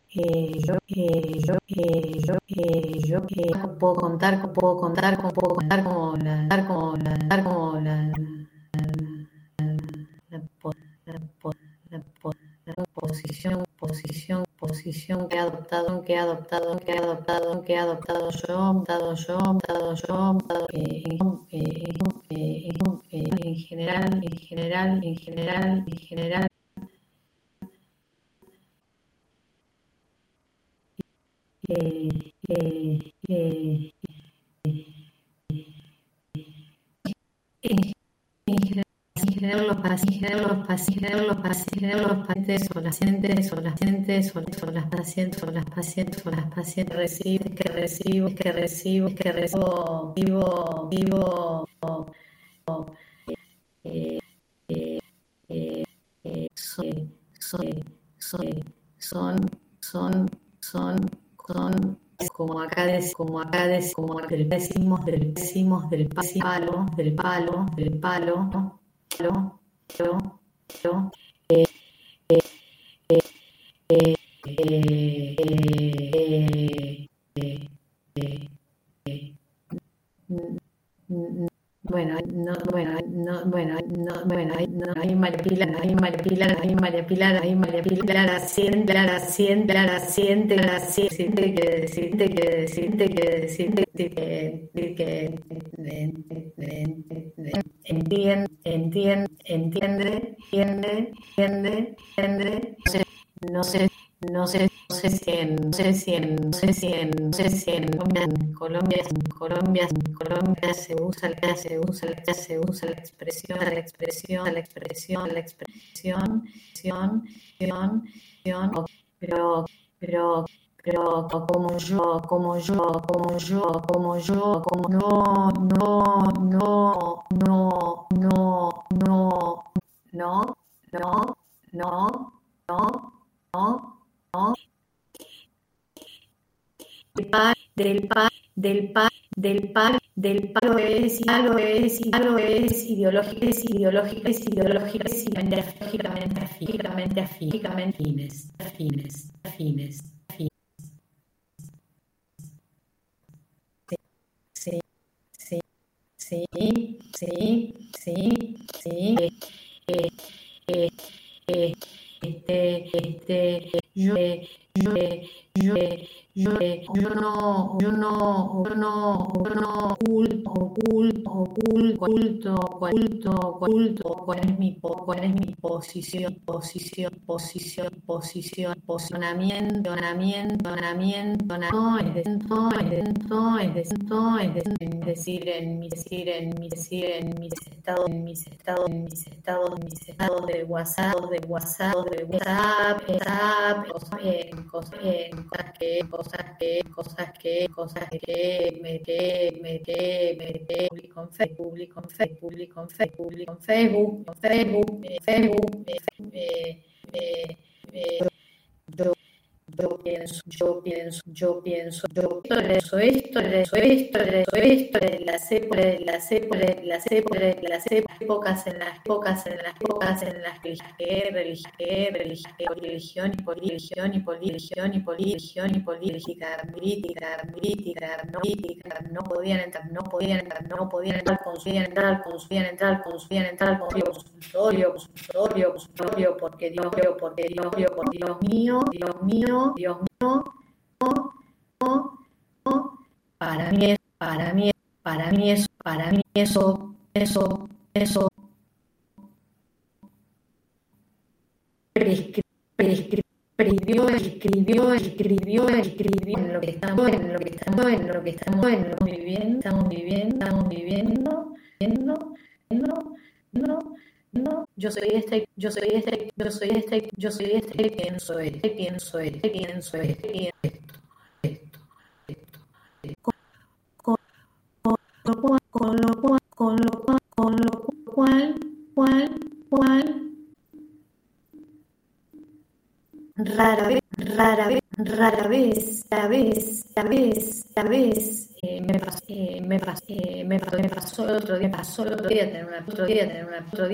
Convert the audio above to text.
yo puedo contar como la posición que he adoptado en general, eh, eh, eh, en general los pacientes vivo, eh, son, son, son, como acá decimos del palo, ¿no? Palo, eh, eh, eh, eh, eh, eh, ahí María Pilar entiende, no sé, no sé si en Colombia se usa la expresión, pero, pero, pero como no, no, no, no, no, no, del palo es ideológicamente afines. Sí, sí, sí, sí, sí, sí. Eh, eh, eh, yo, yo, yo, yo no oculto cuál es mi posicionamiento, es decir, en mis estados de WhatsApp, cosas que publico en Facebook, eh, yo esto, las épocas en las que religión y política, crítica, no podían entrar al consultorio, porque Dios mío, no, para mí eso prescribió en lo que estamos viviendo. No, pienso esto. Con lo cual, rara vez, me pasó el otro día tener una